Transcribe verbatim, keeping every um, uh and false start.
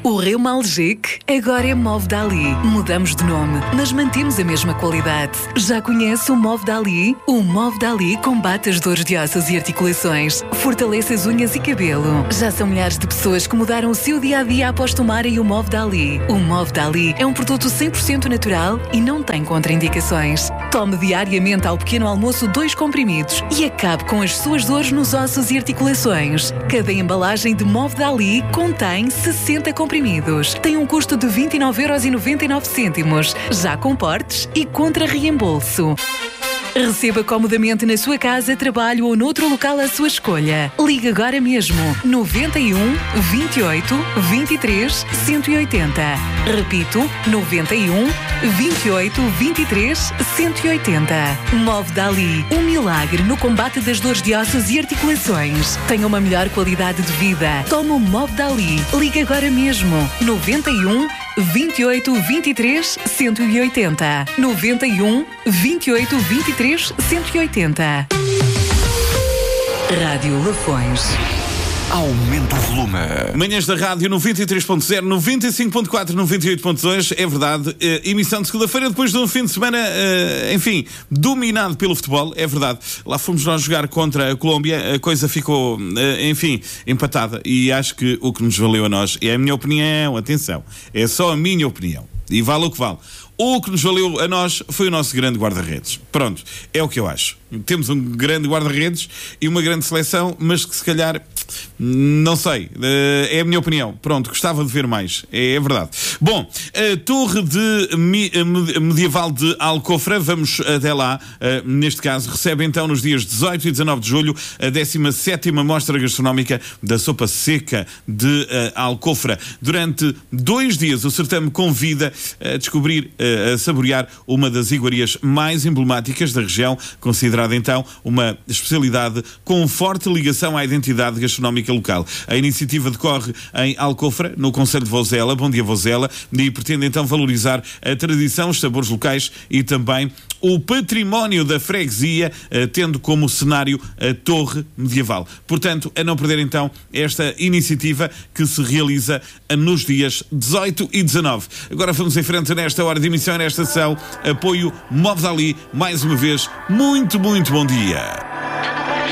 O Reumalgic agora é Move Dali. Mudamos de nome, mas mantemos a mesma qualidade. Já conhece o Move Dali? O Move Dali combate as dores de ossos e articulações, fortalece as unhas e cabelo. Já são milhares de pessoas que mudaram o seu dia-a-dia após tomarem o Move Dali. O Move Dali é um produto cem por cento natural e não tem contraindicações. Tome diariamente ao pequeno almoço dois comprimidos e acabe com as suas dores nos ossos e articulações. Cada embalagem de Move Dali contém sessenta comprimidos. Tem um custo de vinte e nove euros e noventa e nove cêntimos, já com portes e contra reembolso. Receba comodamente na sua casa, trabalho ou noutro local à sua escolha. Ligue agora mesmo. noventa e um, vinte e oito, vinte e três, cento e oitenta. Repito, noventa e um, vinte e oito, vinte e três, cento e oitenta. Move Dali. Um milagre no combate das dores de ossos e articulações. Tenha uma melhor qualidade de vida. Tome o Move Dali. Ligue agora mesmo. noventa e um, vinte e oito, vinte e três, cento e oitenta. noventa e um, vinte e oito, vinte e três, cento e oitenta. Rádio Lafões. Aumenta o volume. Manhãs da Rádio noventa e três ponto zero, noventa e cinco ponto quatro, noventa e oito ponto dois. É verdade, uh, emissão de segunda-feira depois de um fim de semana, uh, enfim, dominado pelo futebol. É verdade, lá fomos nós jogar contra a Colômbia. A coisa ficou, uh, enfim, empatada. E acho que o que nos valeu a nós, é a minha opinião, atenção, é só a minha opinião, e vale o que vale. O que nos valeu a nós foi o nosso grande guarda-redes. Pronto, é o que eu acho. Temos um grande guarda-redes e uma grande seleção, mas que se calhar, não sei, é a minha opinião. Pronto, gostava de ver mais, é, é verdade. Bom, a Torre de Medieval de Alcofra, vamos até lá. Neste caso, recebe então nos dias dezoito e dezanove de julho a décima sétima Mostra Gastronómica da Sopa Seca de Alcofra. Durante dois dias o certame convida a descobrir, a saborear uma das iguarias mais emblemáticas da região, considerada então uma especialidade com forte ligação à identidade gastronómica local. A iniciativa decorre em Alcofra, no concelho de Vozela. Bom dia, Vozela, e pretende então valorizar a tradição, os sabores locais e também o património da freguesia, tendo como cenário a Torre Medieval. Portanto, a não perder então esta iniciativa que se realiza nos dias dezoito e dezanove. Agora vamos em frente nesta hora de emissão, nesta sessão. Apoio Move Dali, mais uma vez, muito, muito bom dia.